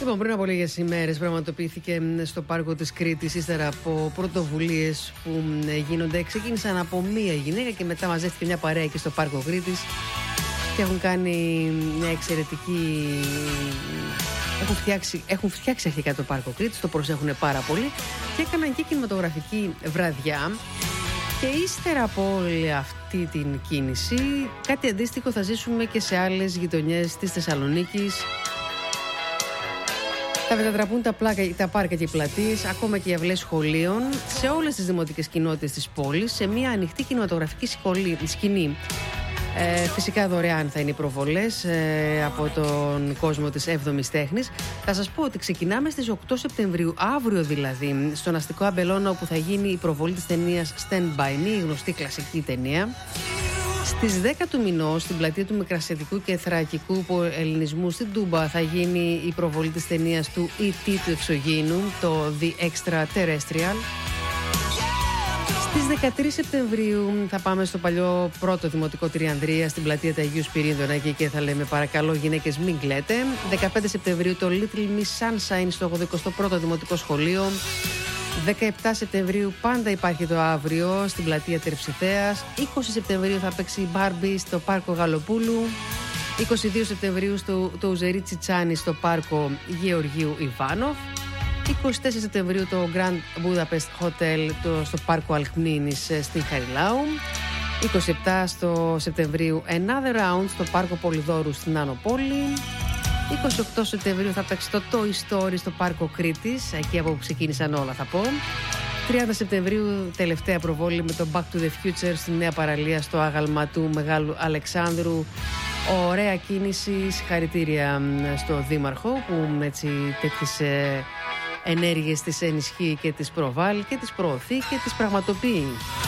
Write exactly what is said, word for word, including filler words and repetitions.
Λοιπόν, πριν από λίγες ημέρες πραγματοποιήθηκε στο πάρκο της Κρήτης, ύστερα από πρωτοβουλίες που γίνονται. Ξεκίνησαν από μία γυναίκα και μετά μαζεύτηκε μια παρέα εκεί στο πάρκο Κρήτης και έχουν κάνει μια εξαιρετική... Έχουν φτιάξει, έχουν φτιάξει αρχικά το πάρκο Κρήτης, το προσέχουν πάρα πολύ και έκαναν και κινηματογραφική βραδιά. Και ύστερα από όλη αυτή την κίνηση, κάτι αντίστοιχο θα ζήσουμε και σε άλλες γειτονιές της Θεσσαλονίκης. Θα μετατραπούν τα, πλάκα, τα πάρκα και οι πλατείες, ακόμα και οι αυλές σχολείων, σε όλες τις δημοτικές κοινότητες της πόλης, σε μια ανοιχτή κινηματογραφική σκηνή. Ε, φυσικά δωρεάν θα είναι οι προβολές ε, από τον κόσμο της έβδομης τέχνης. Θα σας πω ότι ξεκινάμε στις οκτώ Σεπτεμβρίου, αύριο δηλαδή, στον αστικό Αμπελώνα, όπου θα γίνει η προβολή της ταινίας Stand By Me, η γνωστή κλασική ταινία. Στις δέκα του μηνός, στην πλατεία του Μικρασιατικού και Θρακικού Ελληνισμού στην Τούμπα, θα γίνει η προβολή της ταινίας του ι τι του εξωγήινου, το The Extraterrestrial. Στις δεκατρείς Σεπτεμβρίου θα πάμε στο παλιό πρώτο δημοτικό Τριανδρία, στην πλατεία του Αγίου Σπυρίδωνα, και θα λέμε παρακαλώ γυναίκες μην κλαίτε. δεκαπέντε Σεπτεμβρίου το Little Miss Sunshine στο ογδοηκοστό πρώτο δημοτικό σχολείο. δεκαεπτά Σεπτεμβρίου πάντα υπάρχει το αύριο στην πλατεία Τερψιθέας. είκοσι Σεπτεμβρίου θα παίξει η Μπάρμπι στο πάρκο Γαλοπούλου. είκοσι δύο Σεπτεμβρίου στο, το Ουζερί Τσιτσάνι στο πάρκο Γεωργίου Ιβάνοφ. είκοσι τέσσερα Σεπτεμβρίου το Grand Budapest Hotel το, στο πάρκο Αλκμίνης στην Χαριλάου. είκοσι επτά στο Σεπτεμβρίου Another Round στο πάρκο Πολυδόρου στην Άνω Πόλη. είκοσι οκτώ Σεπτεμβρίου θα παίξει το Toy Story στο πάρκο Κρήτης, εκεί από που ξεκίνησαν όλα θα πω. τριάντα Σεπτεμβρίου τελευταία προβόλη με το Back to the Future στη νέα παραλία στο άγαλμα του Μεγάλου Αλεξάνδρου. Ωραία κίνηση, συγχαρητήρια στο Δήμαρχο που έτσι τέτοιες ε, ενέργειες τις ενισχύει και τις προβάλλει και τις προωθεί και τις πραγματοποιεί.